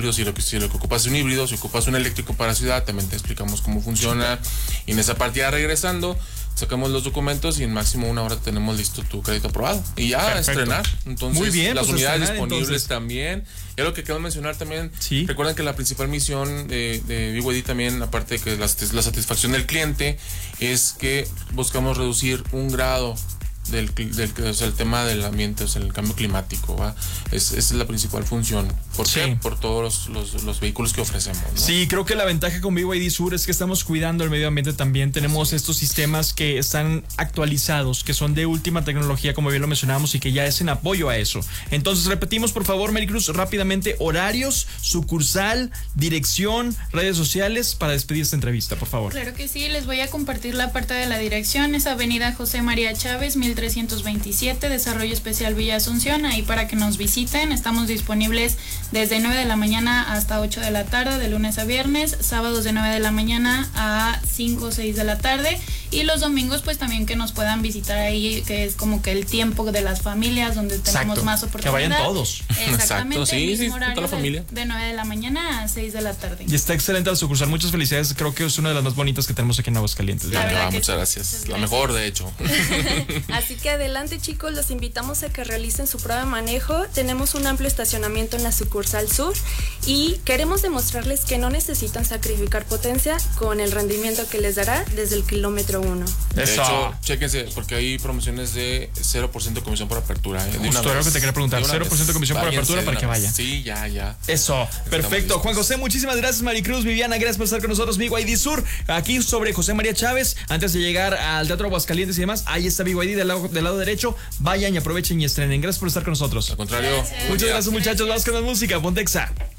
híbrido, si lo que ocupas es un híbrido, si ocupas un eléctrico para ciudad, también te explicamos cómo funciona. Y en esa partida regresando, sacamos los documentos y en máximo 1 hora tenemos listo tu crédito aprobado. Y ya Perfecto. estrenar. Entonces, muy bien, las pues unidades estrenar, disponibles entonces. también. Y lo que quiero mencionar también, sí. Recuerden que la principal misión de BYD también, aparte de que la satisfacción del cliente, es que buscamos reducir 1 grado o sea, el tema del ambiente, o sea, el cambio climático, ¿va? Esa es la principal función. ¿Por qué? Por todos los vehículos que ofrecemos, ¿no? Sí, creo que la ventaja con BYD Sur es que estamos cuidando el medio ambiente también. Tenemos estos sistemas que están actualizados, que son de última tecnología, como bien lo mencionábamos, y que ya es en apoyo a eso. Entonces, repetimos, por favor, Maricruz, rápidamente, horarios, sucursal, dirección, redes sociales, para despedir esta entrevista, por favor. Claro que sí, les voy a compartir la parte de la dirección. Es Avenida José María Chávez, 1327, Desarrollo Especial Villa Asunción, ahí para que nos visiten. Estamos disponibles desde 9 de la mañana hasta 8 de la tarde, de lunes a viernes, sábados de 9 de la mañana a 5 o 6 de la tarde, y los domingos pues también que nos puedan visitar ahí, que es como que el tiempo de las familias, donde tenemos más oportunidad. Que vayan todos. Exactamente. Exacto, sí, horario toda la familia. de 9 de la mañana a 6 de la tarde. Y está excelente la sucursal, muchas felicidades, creo que es una de las más bonitas que tenemos aquí en Aguascalientes. Muchas gracias, la mejor de hecho. Así que adelante, chicos, los invitamos a que realicen su prueba de manejo. Tenemos un amplio estacionamiento en la sucursal sur y queremos demostrarles que no necesitan sacrificar potencia con el rendimiento que les dará desde el kilómetro 1. De hecho, chéquense, porque hay promociones de 0% de comisión por apertura. Justo era lo que te quería preguntar, 0% de comisión por apertura para que vayan. Sí, ya. Eso, perfecto. Juan José, muchísimas gracias. Maricruz, Viviana, gracias por estar con nosotros. BYD Sur, aquí sobre José María Chávez, antes de llegar al Teatro Aguascalientes y demás, ahí está BYD del lado derecho. Vayan y aprovechen y estrenen. Gracias por estar con nosotros. Al contrario. Muchas gracias, muchachos. Vamos con la música. Pontexa.